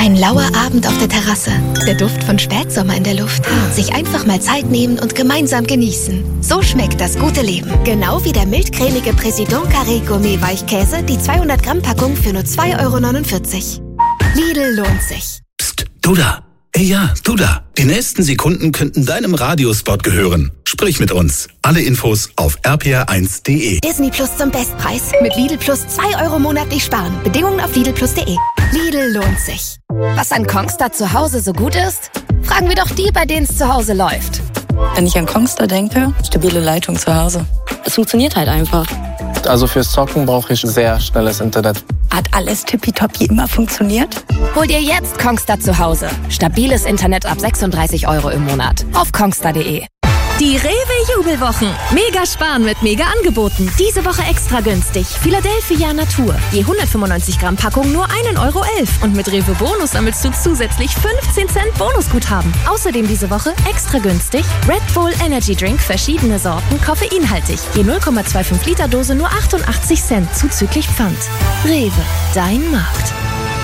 Ein lauer Abend auf der Terrasse. Der Duft von Spätsommer in der Luft. Sich einfach mal Zeit nehmen und gemeinsam genießen. So schmeckt das gute Leben. Genau wie der mildcremige Président Carré Gourmet Weichkäse, die 200 Gramm Packung für nur 2,49 €. Lidl lohnt sich. Psst, du da. Hey, ja, du da. Die nächsten Sekunden könnten deinem Radiospot gehören. Sprich mit uns. Alle Infos auf rpr1.de. Disney Plus zum Bestpreis. Mit Lidl Plus 2 € monatlich sparen. Bedingungen auf lidlplus.de. Lidl lohnt sich. Was an Kongstar zu Hause so gut ist? Fragen wir doch die, bei denen es zu Hause läuft. Wenn ich an Kongstar denke, stabile Leitung zu Hause. Es funktioniert halt einfach. Also fürs Zocken brauche ich sehr schnelles Internet. Hat alles tippitoppi immer funktioniert? Hol dir jetzt Kongstar zu Hause. Stabiles Internet ab 36 € im Monat. Auf kongstar.de. Die Rewe-Jubelwochen. Mega sparen mit Mega-Angeboten. Diese Woche extra günstig. Philadelphia Natur. Je 195 Gramm Packung nur 1,11 € Und mit Rewe Bonus sammelst du zusätzlich 15 Cent Bonusguthaben. Außerdem diese Woche extra günstig Red Bull Energy Drink, verschiedene Sorten, koffeinhaltig. Je 0,25 Liter Dose nur 88 Cent zuzüglich Pfand. Rewe, dein Markt.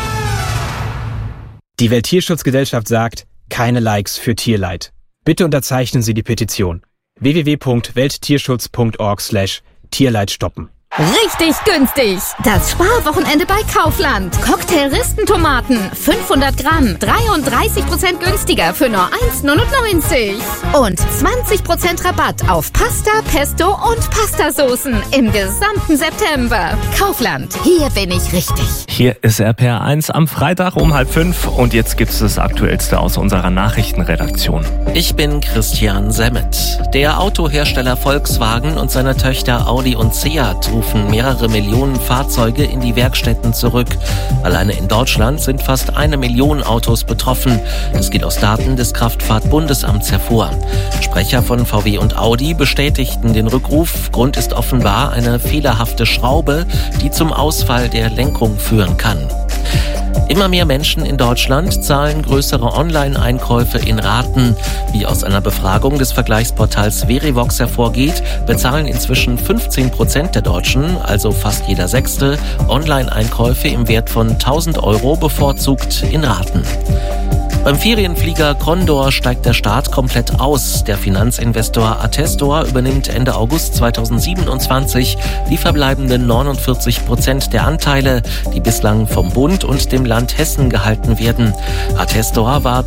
Die Welttierschutzgesellschaft sagt, keine Likes für Tierleid. Bitte unterzeichnen Sie die Petition. www.welttierschutz.org/Tierleid stoppen. Richtig günstig! Das Sparwochenende bei Kaufland. Cocktail-Ristentomaten, 500 Gramm, 33% günstiger für nur 1,99 €. Und 20% Rabatt auf Pasta, Pesto und Pastasoßen im gesamten September. Kaufland, hier bin ich richtig. Hier ist RPR1 am Freitag um 4:30 und jetzt gibt es das Aktuellste aus unserer Nachrichtenredaktion. Ich bin Christian Semmet. Der Autohersteller Volkswagen und seine Töchter Audi und Seat rufen mehrere Millionen Fahrzeuge in die Werkstätten zurück. Alleine in Deutschland sind fast 1 Million Autos betroffen. Das geht aus Daten des Kraftfahrtbundesamts hervor. Sprecher von VW und Audi bestätigten den Rückruf. Grund ist offenbar eine fehlerhafte Schraube, die zum Ausfall der Lenkung führen kann. Immer mehr Menschen in Deutschland zahlen größere Online-Einkäufe in Raten. Wie aus einer Befragung des Vergleichsportals Verivox hervorgeht, bezahlen inzwischen 15% der Deutschen, also fast jeder Sechste, Online-Einkäufe im Wert von 1.000 € bevorzugt in Raten. Beim Ferienflieger Condor steigt der Staat komplett aus. Der Finanzinvestor Attestor übernimmt Ende August 2027 die verbleibenden 49% der Anteile, die bislang vom Bund und dem Land Hessen gehalten werden. Attestor war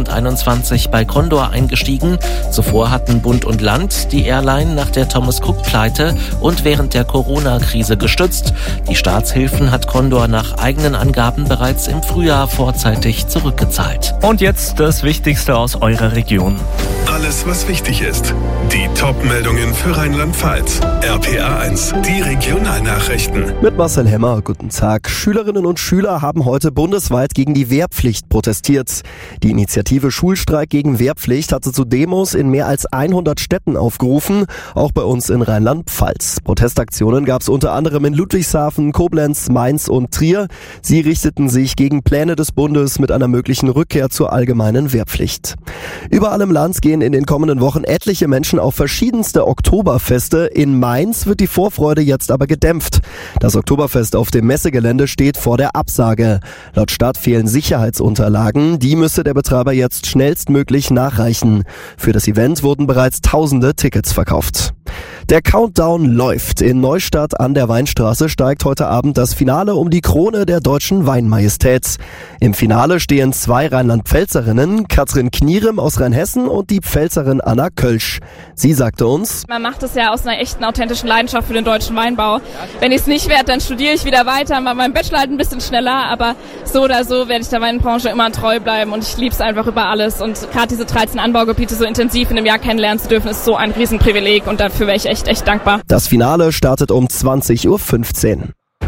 2021 bei Condor eingestiegen. Zuvor hatten Bund und Land die Airline nach der Thomas-Cook-Pleite und während der Corona-Krise gestützt. Die Staatshilfen hat Condor nach eigenen Angaben bereits im Frühjahr vorzeitig zurückgezahlt. Und jetzt das Wichtigste aus eurer Region. Alles, was wichtig ist. Die Top-Meldungen für Rheinland-Pfalz. RPR1, die Regionalnachrichten. Mit Marcel Hemmer, guten Tag. Schülerinnen und Schüler haben heute bundesweit gegen die Wehrpflicht protestiert. Die Initiative Schulstreik gegen Wehrpflicht hatte zu Demos in mehr als 100 Städten aufgerufen, auch bei uns in Rheinland-Pfalz. Protestaktionen gab es unter anderem in Ludwigshafen, Koblenz, Mainz und Trier. Sie richteten sich gegen Pläne des Bundes mit einer möglichen Rückkehr zur allgemeinen Wehrpflicht. Überall im Land gehen in den kommenden Wochen etliche Menschen auf verschiedenste Oktoberfeste. In Mainz wird die Vorfreude jetzt aber gedämpft. Das Oktoberfest auf dem Messegelände steht vor der Absage. Laut Stadt fehlen Sicherheitsunterlagen. Die müsse der Betreiber jetzt schnellstmöglich nachreichen. Für das Event wurden bereits tausende Tickets verkauft. Der Countdown läuft. In Neustadt an der Weinstraße steigt heute Abend das Finale um die Krone der deutschen Weinmajestät. Im Finale stehen 2 Rheinland-Pfälzerinnen, Katrin Knierem aus Rheinhessen und die Pfälzerin Anna Kölsch. Sie sagte uns: Man macht es ja aus einer echten, authentischen Leidenschaft für den deutschen Weinbau. Wenn ich es nicht werde, dann studiere ich wieder weiter, mache meinen Bachelor halt ein bisschen schneller, aber so oder so werde ich der Weinbranche immer treu bleiben und ich liebe es einfach über alles. Und gerade diese 13 Anbaugebiete so intensiv in einem Jahr kennenlernen zu dürfen, ist so ein Riesenprivileg und dafür wäre ich echt dankbar. Das Finale startet um 20:15 Uhr.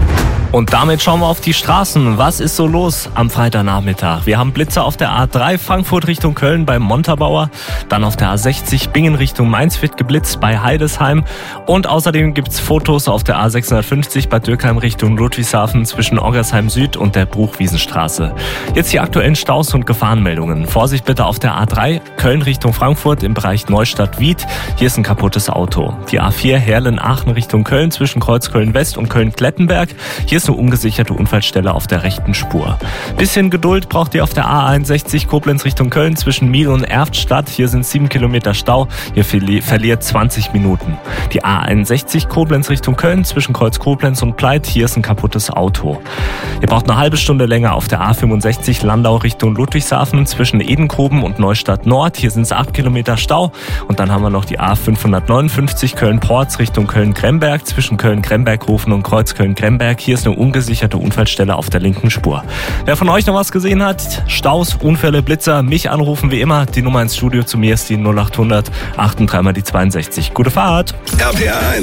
Und damit schauen wir auf die Straßen. Was ist so los am Freitagnachmittag? Wir haben Blitzer auf der A3 Frankfurt Richtung Köln beim Montabaur. Dann auf der A60 Bingen Richtung Mainz wird geblitzt bei Heidesheim. Und außerdem gibt's Fotos auf der A650 Bad Dürkheim Richtung Ludwigshafen zwischen Oggersheim Süd und der Bruchwiesenstraße. Jetzt die aktuellen Staus und Gefahrenmeldungen. Vorsicht bitte auf der A3 Köln Richtung Frankfurt im Bereich Neustadt-Wied. Hier ist ein kaputtes Auto. Die A4 Herlen-Aachen Richtung Köln zwischen Kreuzköln West und Köln-Klettenberg. Hier ist eine ungesicherte Unfallstelle auf der rechten Spur. Bisschen Geduld braucht ihr auf der A61 Koblenz Richtung Köln zwischen Miel und Erftstadt. Hier sind 7 Kilometer Stau. Ihr verliert 20 Minuten. Die A61 Koblenz Richtung Köln zwischen Kreuz Koblenz und Pleit. Hier ist ein kaputtes Auto. Ihr braucht eine halbe Stunde länger auf der A65 Landau Richtung Ludwigshafen zwischen Edenkoben und Neustadt Nord. Hier sind es 8 Kilometer Stau. Und dann haben wir noch die A559 Köln-Porz Richtung Köln-Gremberg zwischen Köln-Gremberghofen und Kreuz Köln-Gremberg. Hier ist eine ungesicherte Unfallstelle auf der linken Spur. Wer von euch noch was gesehen hat, Staus, Unfälle, Blitzer, mich anrufen wie immer. Die Nummer ins Studio zu mir ist die 0800 8 3 mal die 62. Gute Fahrt! RPR 1.